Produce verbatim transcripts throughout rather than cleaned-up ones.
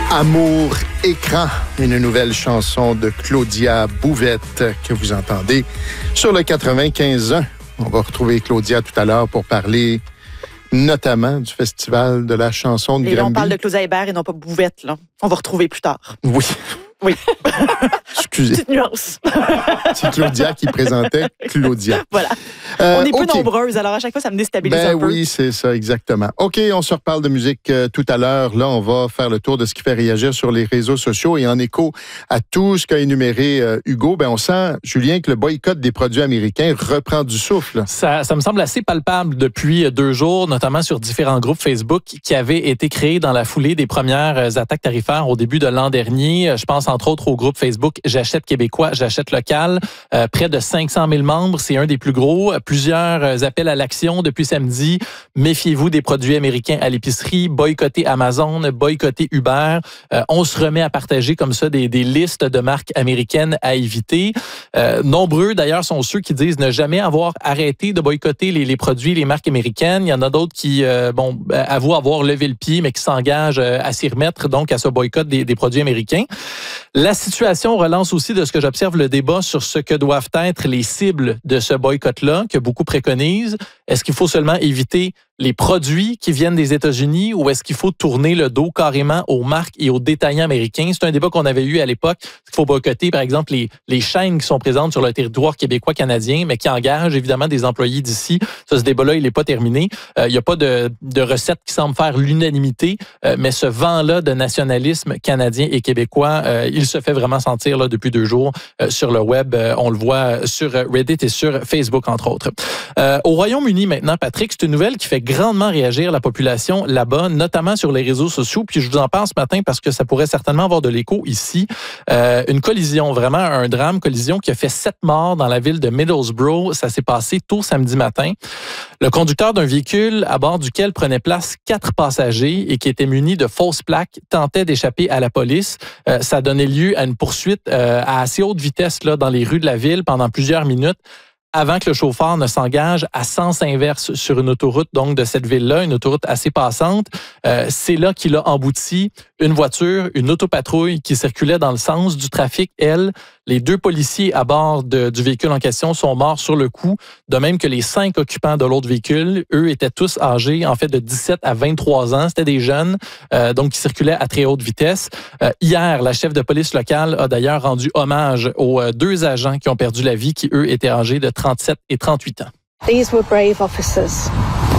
Amour écran, une nouvelle chanson de Claudia Bouvette que vous entendez sur le quatre-vingt-quinze ans. On va retrouver Claudia tout à l'heure pour parler notamment du Festival de la chanson de Et là, Granby. on parle de Claudia Hébert et non pas Bouvette, là. On va retrouver plus tard. Oui. Oui. Excusez. Petite nuance. C'est Claudia qui présentait Claudia. Voilà. Euh, on est peu okay. nombreuses, alors à chaque fois, ça me déstabilise ben un peu. Oui, c'est ça, exactement. OK, on se reparle de musique euh, tout à l'heure. Là, on va faire le tour de ce qui fait réagir sur les réseaux sociaux. Et en écho à tout ce qu'a énuméré euh, Hugo, ben on sent, Julien, que le boycott des produits américains reprend du souffle. Ça, ça me semble assez palpable depuis deux jours, notamment sur différents groupes Facebook qui avaient été créés dans la foulée des premières attaques tarifaires au début de l'an dernier. Je pense entre autres au groupe Facebook J'achète québécois, j'achète local. Euh, près de cinq cent mille membres, c'est un des plus gros. Plusieurs appels à l'action depuis samedi. Méfiez-vous des produits américains à l'épicerie, boycottez Amazon, boycottez Uber. Euh, on se remet à partager comme ça des, des listes de marques américaines à éviter. Euh, nombreux d'ailleurs sont ceux qui disent ne jamais avoir arrêté de boycotter les, les produits, les marques américaines. Il y en a d'autres qui, euh, bon, avouent avoir levé le pied, mais qui s'engagent à s'y remettre, donc à ce boycott des, des produits américains. La situation relance aussi de ce que j'observe le débat sur ce que doivent être les cibles de ce boycott-là, que beaucoup préconisent. Est-ce qu'il faut seulement éviter les produits qui viennent des États-Unis ou est-ce qu'il faut tourner le dos carrément aux marques et aux détaillants américains? C'est un débat qu'on avait eu à l'époque. Il faut boycotter, par exemple, les, les chaînes qui sont présentes sur le territoire québécois-canadien, mais qui engagent évidemment des employés d'ici. Ça, ce débat-là, il n'est pas terminé. Euh, il n'y a pas de, de recette qui semble faire l'unanimité, euh, mais ce vent-là de nationalisme canadien et québécois, euh, il se fait vraiment sentir là, depuis deux jours euh, sur le web. Euh, on le voit sur Reddit et sur Facebook, entre autres. Euh, au Royaume-Uni, maintenant, Patrick, c'est une nouvelle qui fait grandement réagir la population là-bas, notamment sur les réseaux sociaux. Puis je vous en parle ce matin parce que ça pourrait certainement avoir de l'écho ici. Euh, une collision, vraiment un drame, collision qui a fait sept morts dans la ville de Middlesbrough. Ça s'est passé tôt samedi matin. Le conducteur d'un véhicule à bord duquel prenaient place quatre passagers et qui était muni de fausses plaques tentait d'échapper à la police. Euh, ça a donné lieu à une poursuite euh, à assez haute vitesse là, dans les rues de la ville pendant plusieurs minutes, avant que le chauffeur ne s'engage à sens inverse sur une autoroute donc de cette ville-là, une autoroute assez passante. Euh, c'est là qu'il a embouti une voiture, une autopatrouille qui circulait dans le sens du trafic, elle. Les deux policiers à bord de, du véhicule en question sont morts sur le coup, de même que les cinq occupants de l'autre véhicule. Eux étaient tous âgés, en fait, de dix-sept à vingt-trois ans. C'était des jeunes, euh, donc qui circulaient à très haute vitesse. Euh, hier, la chef de police locale a d'ailleurs rendu hommage aux euh, deux agents qui ont perdu la vie, qui, eux, étaient âgés de trente-sept et trente-huit ans. These were brave officers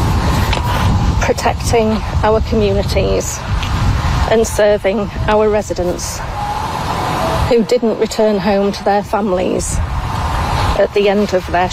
protecting our communities and serving our residents who didn't return home to their families at the end of their